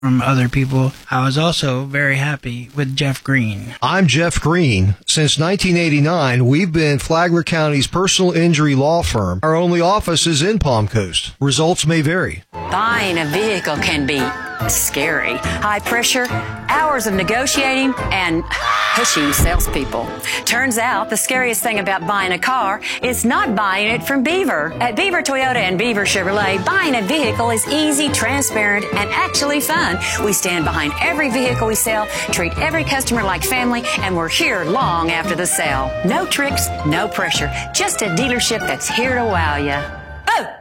from other people, I was also very happy with Jeff Green. I'm Jeff Green. Since 1989, we've been Flagler County's personal injury law firm. Our only office is in Palm Coast. Results may vary. Buying a vehicle can be scary. High pressure, hours of negotiating, and pushy salespeople. Turns out the scariest thing about buying a car is not buying it from Beaver. At Beaver Toyota and Beaver Chevrolet, buying a vehicle is easy, transparent, and actually fun. We stand behind every vehicle we sell, treat every customer like family, and we're here long after the sale. No tricks, no pressure. Just a dealership that's here to wow you. Oh!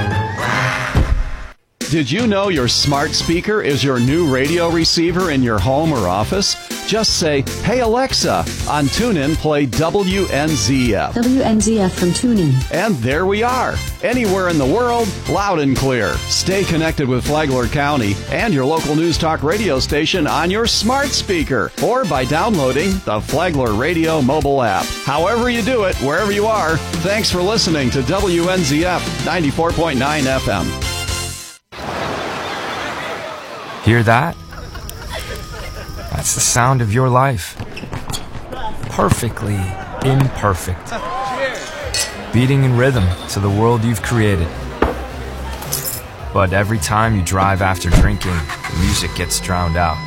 Did you know your smart speaker is your new radio receiver in your home or office? Just say, "Hey Alexa," on TuneIn, play WNZF. WNZF from TuneIn. And there we are. Anywhere in the world, loud and clear. Stay connected with Flagler County and your local news talk radio station on your smart speaker or by downloading the Flagler Radio mobile app. However you do it, wherever you are, thanks for listening to WNZF 94.9 FM. Hear that? That's the sound of your life. Perfectly imperfect. Beating in rhythm to the world you've created. But every time you drive after drinking, the music gets drowned out.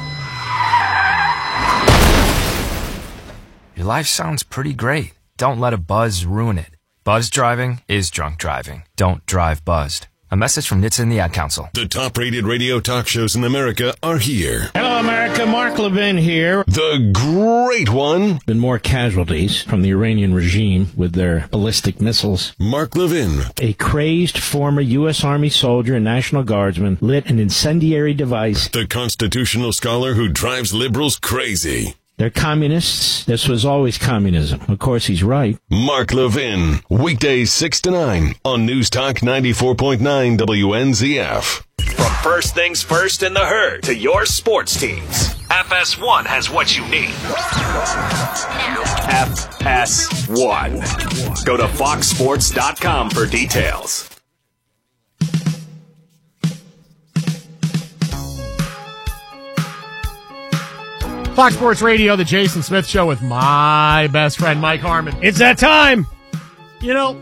Your life sounds pretty great. Don't let a buzz ruin it. Buzz driving is drunk driving. Don't drive buzzed. A message from NHTSA and the Ad Council. The top-rated radio talk shows in America are here. Hello, America. Mark Levin here. The great one. Been more casualties from the Iranian regime with their ballistic missiles. Mark Levin. A crazed former U.S. Army soldier and National Guardsman lit an incendiary device. The constitutional scholar who drives liberals crazy. They're communists. This was always communism. Of course, he's right. Mark Levin. Weekdays 6 to 9 on News Talk 94.9 WNZF. From first things first in the herd to your sports teams, FS1 has what you need. FS1. Go to foxsports.com for details. Fox Sports Radio, the Jason Smith Show with my best friend, Mike Harmon. It's that time. You know,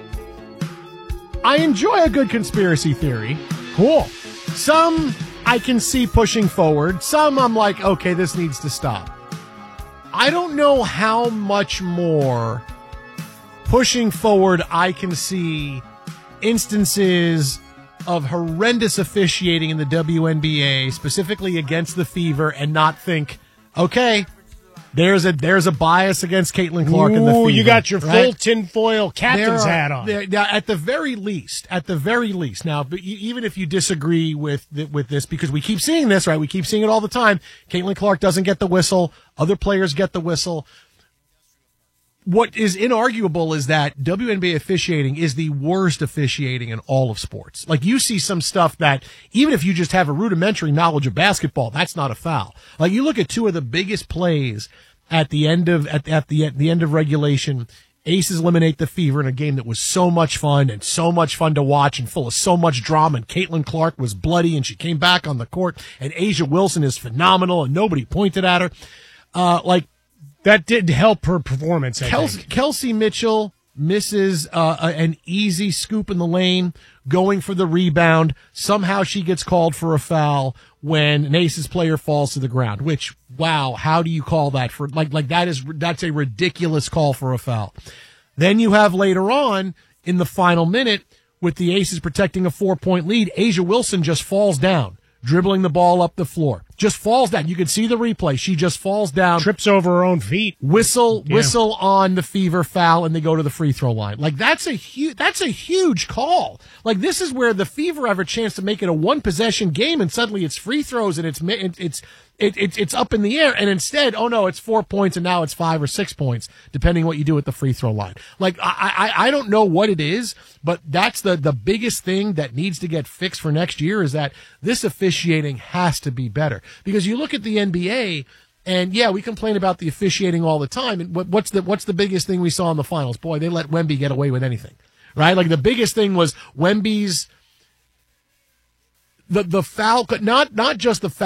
I enjoy a good conspiracy theory. Cool. Some I can see pushing forward. Some I'm like, okay, this needs to stop. I don't know how much more pushing forward I can see instances of horrendous officiating in the WNBA, specifically against the Fever, and not think, okay, there's a bias against Caitlin Clark and the Fever. You got your right? full tinfoil captain's hat on. At the very least. Now, but even if you disagree with this, because we keep seeing this, right? We keep seeing it all the time. Caitlin Clark doesn't get the whistle. Other players get the whistle. What is inarguable is that WNBA officiating is the worst officiating in all of sports. Like, you see some stuff that, even if you just have a rudimentary knowledge of basketball, that's not a foul. Like, you look at two of the biggest plays at the end of the end of regulation. Aces eliminate the Fever in a game that was so much fun to watch and full of so much drama. And Caitlin Clark was bloody and she came back on the court. And A'ja Wilson is phenomenal and nobody pointed at her. That did help her performance, I think. Kelsey Mitchell misses an easy scoop in the lane, going for the rebound. Somehow she gets called for a foul when an Aces player falls to the ground, which, wow, how do you call that? That's a ridiculous call for a foul. Then you have later on in the final minute, with the Aces protecting a 4-point lead, A'ja Wilson just falls down, dribbling the ball up the floor. Just falls down. You can see the replay. She just falls down. Trips over her own feet. Whistle on the Fever, foul, and they go to the free throw line. Like, that's a huge call. Like, this is where the Fever have a chance to make it a one-possession game, and suddenly it's free throws, and it's up in the air, and instead, oh no, it's 4 points, and now it's 5 or 6 points, depending what you do at the free throw line. Like, I don't know what it is, but that's the biggest thing that needs to get fixed for next year, is that this officiating has to be better. Because you look at the NBA, and yeah, we complain about the officiating all the time. And what's the biggest thing we saw in the finals? Boy, they let Wemby get away with anything, right? Like, the biggest thing was Wemby's the foul, not just the foul.